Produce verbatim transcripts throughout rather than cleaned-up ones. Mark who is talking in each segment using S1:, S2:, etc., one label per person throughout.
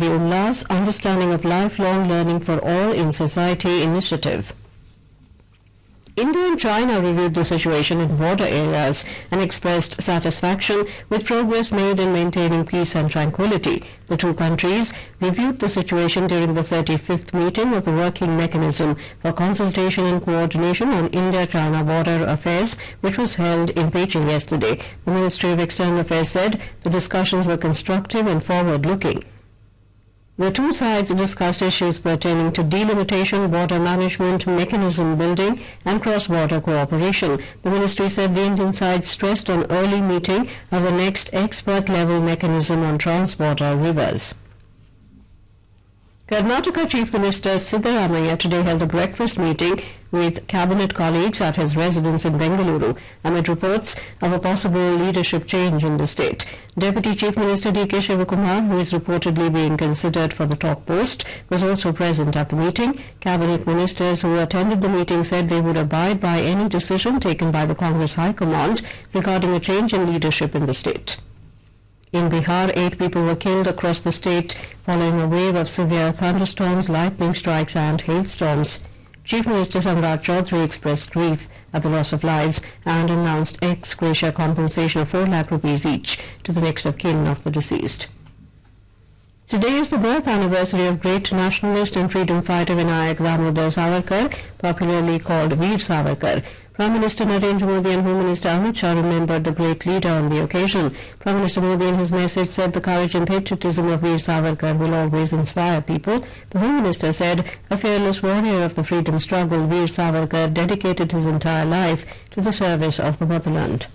S1: the Ullas Understanding of Lifelong Learning for All in Society initiative. India and China reviewed the situation in border areas and expressed satisfaction with progress made in maintaining peace and tranquility. The two countries reviewed the situation during the thirty-fifth meeting of the Working Mechanism for Consultation and Coordination on India-China Border Affairs, which was held in Beijing yesterday. The Ministry of External Affairs said the discussions were constructive and forward-looking. The two sides discussed issues pertaining to delimitation, border management, mechanism building, and cross-border cooperation. The ministry said the Indian side stressed on early meeting of the next expert-level mechanism on trans-border rivers. Karnataka Chief Minister Siddaramaiah today held a breakfast meeting with cabinet colleagues at his residence in Bengaluru amid reports of a possible leadership change in the state. Deputy Chief Minister D K Shivakumar, who is reportedly being considered for the top post, was also present at the meeting. Cabinet ministers who attended the meeting said they would abide by any decision taken by the Congress High Command regarding a change in leadership in the state. In Bihar, eight people were killed across the state following a wave of severe thunderstorms, lightning strikes and hailstorms. Chief Minister Samrat Chaudhary expressed grief at the loss of lives and announced ex gratia compensation of four lakh rupees each to the next of kin of the deceased. Today is the birth anniversary of great nationalist and freedom fighter Vinayak Damodar Savarkar, popularly called Veer Savarkar. Prime Minister Narendra Modi and Home Minister Amit Shah remembered the great leader on the occasion. Prime Minister Modi in his message said the courage and patriotism of Veer Savarkar will always inspire people. The Home Minister said a fearless warrior of the freedom struggle, Veer Savarkar dedicated his entire life to the service of the motherland.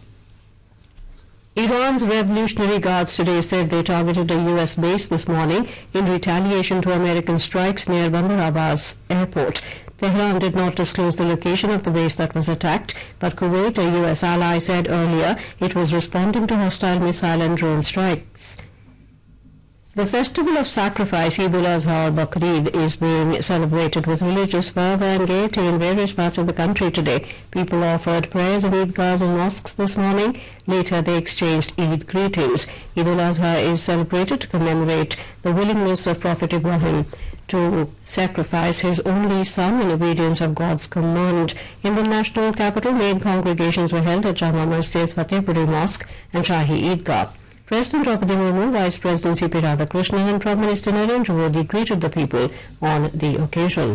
S1: Iran's Revolutionary Guards today said they targeted a U S base this morning in retaliation to American strikes near Bandar Abbas airport. Tehran did not disclose the location of the base that was attacked, but Kuwait, a U S ally, said earlier it was responding to hostile missile and drone strikes. The festival of sacrifice, Eid al-Azha or Bakrid, is being celebrated with religious fervour and gaiety in various parts of the country today. People offered prayers in Eidgahs and mosques this morning. Later, they exchanged Eid greetings. Eid al-Azha is celebrated to commemorate the willingness of Prophet Ibrahim to sacrifice his only son in obedience of God's command. In the national capital, main congregations were held at Jama Masjid, Fatehpuri Mosque and Shahi Eidgah. President Draupadi Murmu, Vice President C P Radhakrishnan and Prime Minister Narendra Modi greeted the people on the occasion.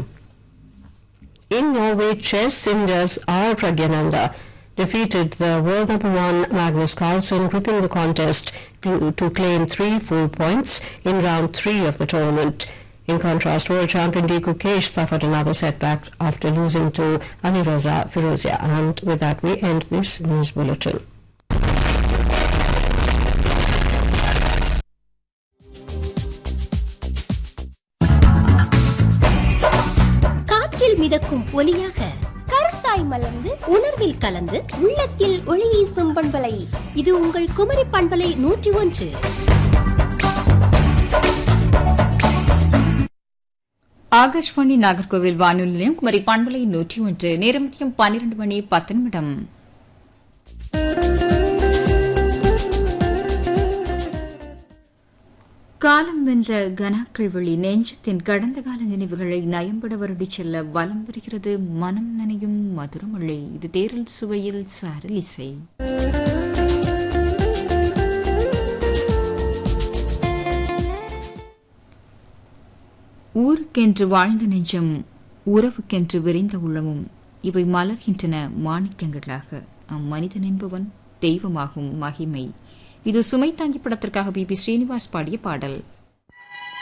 S1: In Norway, chess, India's R. Pragyananda defeated the world number one Magnus Carlsen, gripping the contest to, to claim three full points in round three of the tournament. In contrast, world champion D. Gukesh suffered another setback after losing to Alireza Firozia. And with that, we end this news bulletin.
S2: மிதக்கும் ஒலியாக கருத்தாய் மலர்ந்து உணர்வில் கலந்து உள்ளத்தில் ஒளி வீசும் பண்பலை இது உங்கள் குமரி பண்பலை நூற்றி ஒன்று.
S3: ஆகாஷ்வாணி நாகர்கோவில் வானொலி நிலையம் குமரி பண்பலை நூற்றி ஒன்று. நேரம் மதியம் பன்னிரண்டு மணி பத்து நிமிடம். காலம் வென்ற கனாக்கள் வழி நெஞ்சத்தின் கடந்த கால நினைவுகளை நயம்பட வருடிச் செல்ல வலம் வருகிறது மனம் நனையும் மதுரமழை. இது தேரல் சுவையில் சாரல் இசை. ஊருக்கென்று வாழ்ந்த நெஞ்சம், உறவுக்கென்று விரைந்த உள்ளமும் இவை மலர்கின்றன மாணிக்கங்களாக. அம்மனிதன் என்பவன் தெய்வமாகும் மகிமை. இது சுமை தாங்கி படத்திற்காக பி பி ஸ்ரீனிவாஸ் பாடிய பாடல்.